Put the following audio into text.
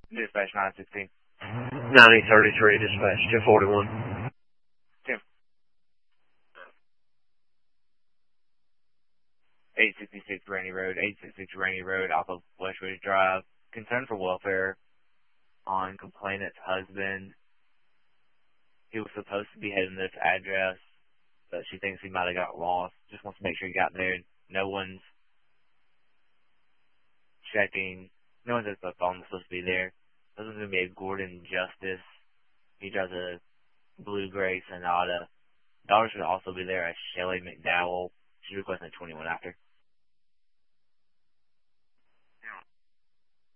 Dispatch 916. 9033 dispatch 241. Tim. 866 Rainy Road, 866 Rainy Road off of Westridge Drive. Concern for welfare on complainant's husband. He was supposed to be heading to this address, but she thinks he might have got lost. Just wants to make sure he got there. No one's checking. No one's at the phone that's supposed to be there. This is going to be a Gordon Justice. He drives a blue-gray Sonata. Daughter should also be there, a Shelly McDowell. She's requesting a 21 after.